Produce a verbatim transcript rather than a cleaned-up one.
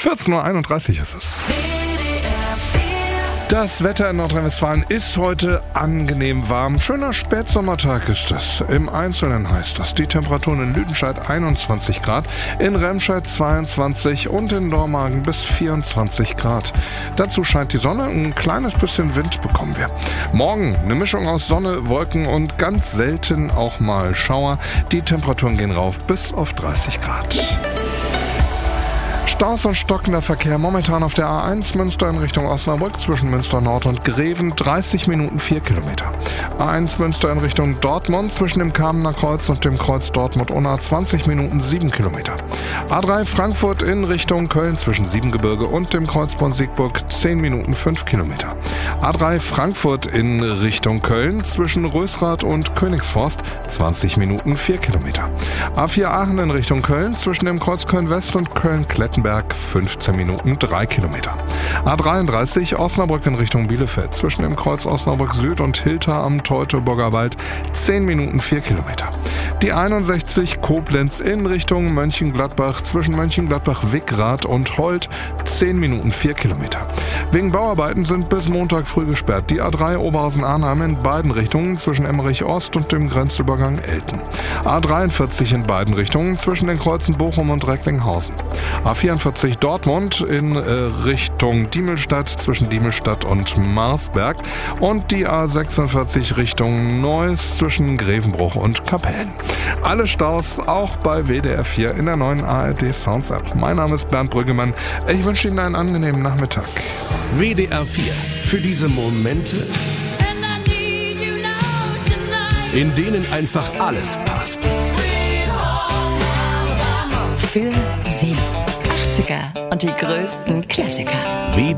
vierzehn Uhr einunddreißig ist es. Das Wetter in Nordrhein-Westfalen ist heute angenehm warm. Schöner Spätsommertag ist es. Im Einzelnen heißt das die Temperaturen in Lüdenscheid einundzwanzig Grad, in Remscheid zweiundzwanzig und in Dormagen bis vierundzwanzig Grad. Dazu scheint die Sonne, ein kleines bisschen Wind bekommen wir. Morgen eine Mischung aus Sonne, Wolken und ganz selten auch mal Schauer. Die Temperaturen gehen rauf bis auf dreißig Grad. Staus und stockender Verkehr momentan auf der A eins Münster in Richtung Osnabrück zwischen Münster Nord und Greven, dreißig Minuten vier Kilometer. A eins Münster in Richtung Dortmund zwischen dem Kamener Kreuz und dem Kreuz Dortmund-Unna, zwanzig Minuten sieben Kilometer. A drei Frankfurt in Richtung Köln zwischen Siebengebirge und dem Kreuzborn Siegburg, zehn Minuten fünf Kilometer. A drei Frankfurt in Richtung Köln zwischen Rösrath und Königsforst, zwanzig Minuten vier Kilometer. A vier Aachen in Richtung Köln zwischen dem Kreuz Köln-West und Köln-Klettenberg, fünfzehn Minuten drei Kilometer. A dreiunddreißig Osnabrück in Richtung Bielefeld zwischen dem Kreuz Osnabrück Süd und Hilter am Teutoburger Wald, zehn Minuten vier Kilometer. Die einundsechzig Koblenz in Richtung Mönchengladbach zwischen Mönchengladbach-Wickrath und Holt, zehn Minuten vier Kilometer. Wegen Bauarbeiten sind bis Montag früh gesperrt die A drei Oberhausen-Arnheim in beiden Richtungen zwischen Emmerich Ost und dem Grenzübergang Elten. A dreiundvierzig in beiden Richtungen zwischen den Kreuzen Bochum und Recklinghausen. A vierundvierzig Dortmund in äh, Richtung Diemelstadt zwischen Diemelstadt und Marsberg und die A sechsundvierzig Richtung Neuss zwischen Grevenbruch und Kapellen. Alle Staus auch bei W D R vier in der neuen A R D Sounds App. Mein Name ist Bernd Brüggemann. Ich wünsche Ihnen einen angenehmen Nachmittag. W D R vier. Für diese Momente, in denen einfach alles passt. Für Sie. achtziger und die größten Klassiker. W